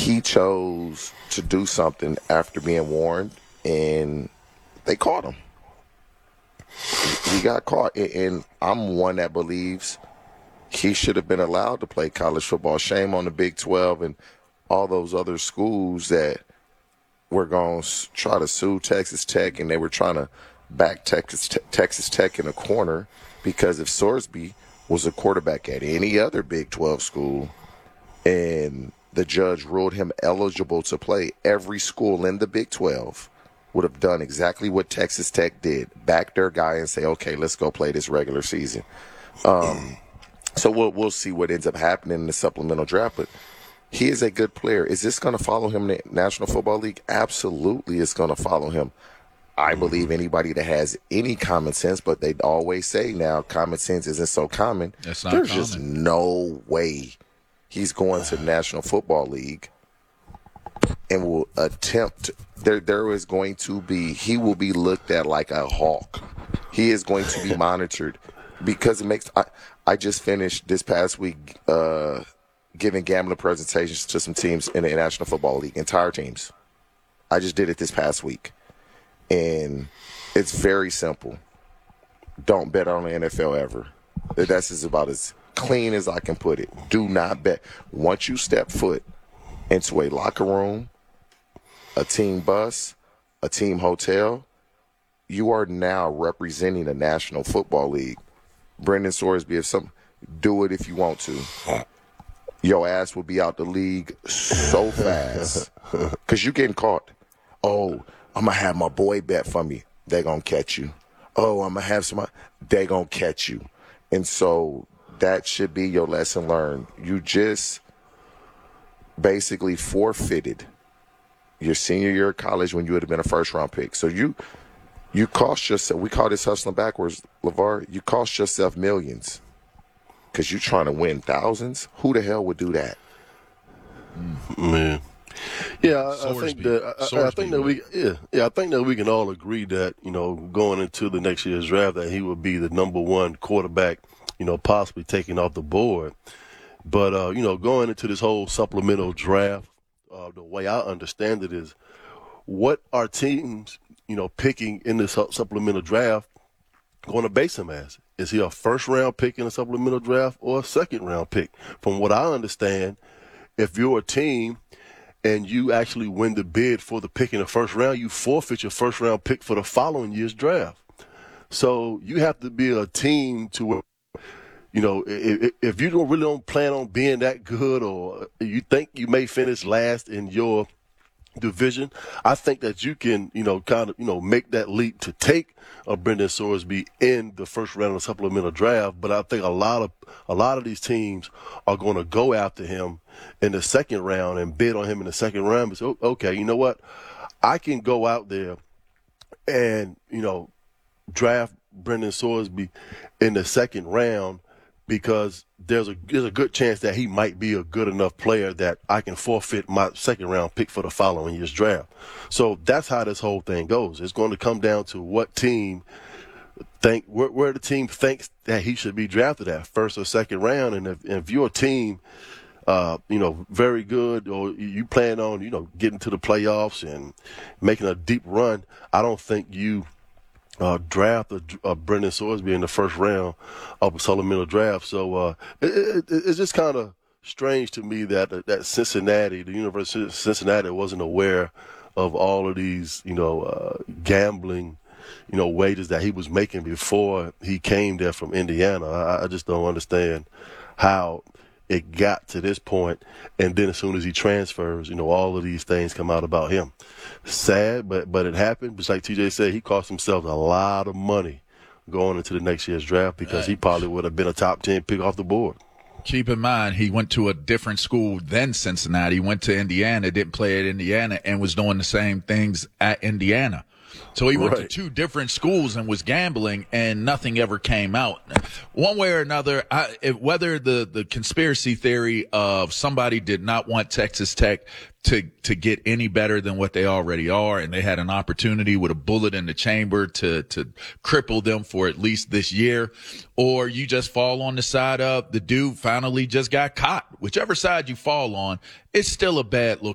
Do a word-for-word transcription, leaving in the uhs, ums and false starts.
he chose to do something after being warned, and they caught him. He got caught, and I'm one that believes he should have been allowed to play college football. Shame on the Big twelve and all those other schools that were going to try to sue Texas Tech, and they were trying to back Texas, Texas Tech in a corner, because if Sorsby was a quarterback at any other Big twelve school and the judge ruled him eligible to play, every school in the Big twelve would have done exactly what Texas Tech did, back their guy and say, okay, let's go play this regular season. Um, so we'll, we'll see what ends up happening in the supplemental draft, but he is a good player. Is this going to follow him in the National Football League? Absolutely, it's going to follow him. I believe anybody that has any common sense, but they always say now common sense isn't so common. That's not There's common. just no way he's going to the National Football League and will attempt. There, there is going to be. He will be looked at like a hawk. He is going to be monitored because it makes. I, I just finished this past week uh, giving gambling presentations to some teams in the National Football League, entire teams. I just did it this past week. And it's very simple. Don't bet on the N F L ever. That's just about as clean as I can put it. Do not bet. Once you step foot into a locker room, a team bus, a team hotel, you are now representing the National Football League. Brendan Sorsby, if some, do it if you want to. Your ass will be out the league so fast because you're getting caught. Oh, I'm going to have my boy bet for me. They're going to catch you. Oh, I'm going to have somebody. They're going to catch you. And so that should be your lesson learned. You just basically forfeited your senior year of college when you would have been a first-round pick. So you you cost yourself, we call this hustling backwards, LeVar, you cost yourself millions because you're trying to win thousands. Who the hell would do that? Man. Yeah, I, I think that I, I think that we yeah yeah I think that we can all agree that, you know, going into the next year's draft that he would be the number one quarterback, you know, possibly taken off the board. But uh, you know, going into this whole supplemental draft, uh, the way I understand it is, what are teams, you know, picking in the su- supplemental draft going to base him as? Is he a first round pick in a supplemental draft or a second round pick? From what I understand, if you're a team and you actually win the bid for the pick in the first round, you forfeit your first round pick for the following year's draft. So you have to be a team to where, you know, if, if you don't really don't plan on being that good, or you think you may finish last in your division, I think that you can, you know, kind of, you know, make that leap to take a Brendan Sorsby in the first round of the supplemental draft. But I think a lot of a lot of these teams are going to go after him in the second round and bid on him in the second round. But so, okay, you know what? I can go out there and, you know, draft Brendan Sorsby in the second round because there's a there's a good chance that he might be a good enough player that I can forfeit my second round pick for the following year's draft. So that's how this whole thing goes. It's going to come down to what team think where, where the team thinks that he should be drafted at, first or second round. And if, and if you're a team, uh, you know, very good, or you plan on, you know, getting to the playoffs and making a deep run, I don't think you Uh, draft a, a Brendan Sorsby in the first round of a supplemental draft. So uh, it, it, it's just kind of strange to me that that Cincinnati, the University of Cincinnati, wasn't aware of all of these, you know, uh, gambling, you know, wages that he was making before he came there from Indiana. I, I just don't understand how it got to this point, and then as soon as he transfers, you know, all of these things come out about him. Sad, but but it happened. Just like T J said, he cost himself a lot of money going into the next year's draft because he probably would have been a top ten pick off the board. Keep in mind, he went to a different school than Cincinnati. He went to Indiana, didn't play at Indiana, and was doing the same things at Indiana. So he went right. to two different schools and was gambling, and nothing ever came out. One way or another, I, if, whether the, the conspiracy theory of somebody did not want Texas Tech to to get any better than what they already are, and they had an opportunity with a bullet in the chamber to to cripple them for at least this year, or you just fall on the side of the dude finally just got caught. Whichever side you fall on, it's still a bad look